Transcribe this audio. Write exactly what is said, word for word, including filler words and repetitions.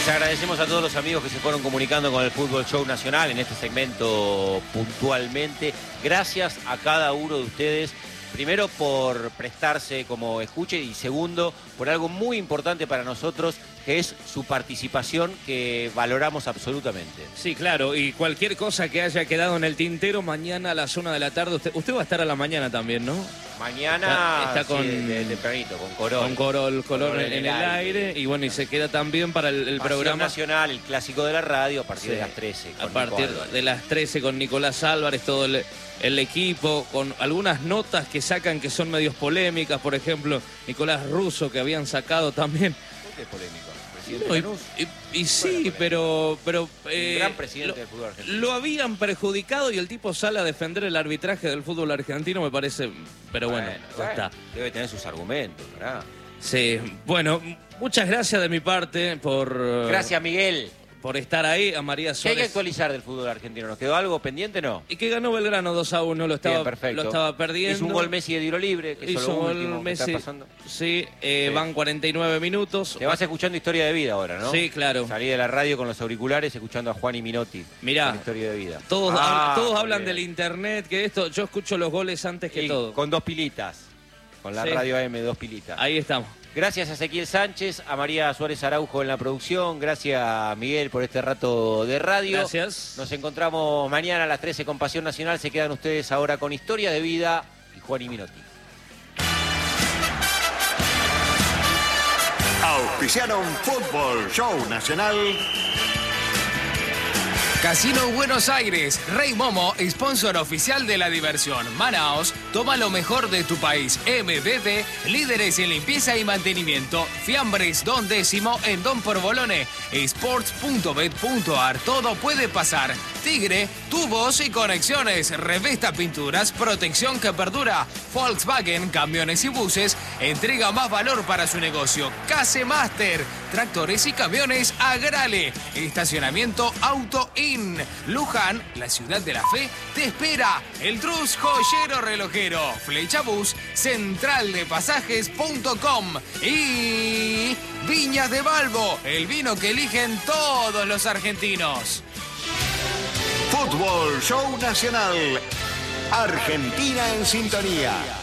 Les agradecemos a todos los amigos que se fueron comunicando con el Fútbol Show Nacional en este segmento puntualmente. Gracias a cada uno de ustedes. Primero por prestarse como escuche y segundo por algo muy importante para nosotros que es su participación que valoramos absolutamente. Sí, claro, y cualquier cosa que haya quedado en el tintero mañana a las una de la tarde, usted, usted va a estar a la mañana también, ¿no? Mañana está, está con, sí, de, de tempranito, con Corol. Con Corol, Corol en, en el aire. aire y bueno, y se queda también para el, el programa nacional, el clásico de la radio a partir sí, de las trece. A partir de las trece con Nicolás Álvarez, todo el... el equipo, con algunas notas que sacan que son medios polémicas, por ejemplo, Nicolás Russo, que habían sacado también. ¿Por qué polémico? ¿Presidente No, Lanús? y, y, y sí, bueno, pero... pero eh, un gran presidente lo, del fútbol argentino. Lo habían perjudicado y el tipo sale a defender el arbitraje del fútbol argentino, me parece... Pero bueno, bueno ya bueno, está. Debe tener sus argumentos, ¿verdad? Sí, bueno, muchas gracias de mi parte por... Gracias, Miguel. Por estar ahí, a María Suárez. ¿Qué hay que actualizar del fútbol argentino? ¿Nos quedó algo pendiente, no? Y que ganó Belgrano dos a uno, lo estaba, Bien, lo estaba perdiendo. Hizo un gol Messi de tiro libre, que Hizo es lo gol último Messi, que está pasando. Sí, eh, sí, van cuarenta y nueve minutos. Te vas escuchando Historia de Vida ahora, ¿no? Sí, claro. Salí de la radio con los auriculares escuchando a Juan y Minotti. Mirá, Historia de Vida. Todos, ah, hablan, todos hablan del internet, que esto, yo escucho los goles antes que y todo. Con dos pilitas, con la sí. radio A M, dos pilitas. Ahí estamos. Gracias a Ezequiel Sánchez, a María Suárez Araujo en la producción. Gracias a Miguel por este rato de radio. Gracias. Nos encontramos mañana a las trece con Pasión Nacional. Se quedan ustedes ahora con Historia de Vida y Juan y Minotti. Auspiciaron Fútbol Show Nacional. Casino Buenos Aires, Rey Momo, sponsor oficial de la diversión. Manaos, toma lo mejor de tu país. M B B, líderes en limpieza y mantenimiento. Fiambres, Don Décimo en Don Porbolone. Sports punto bet punto ar, todo puede pasar. Tigre, tubos y conexiones. Revesta Pinturas, protección que perdura. Volkswagen, camiones y buses, entrega más valor para su negocio. Case Master, tractores y camiones Agrale. Estacionamiento Auto In. Luján, la ciudad de la fe, te espera. El Trus Joyero Relojero. Flechabús, central de pasajes punto com. Y Viñas de Balbo, el vino que eligen todos los argentinos. Fútbol Show Nacional. Argentina en sintonía.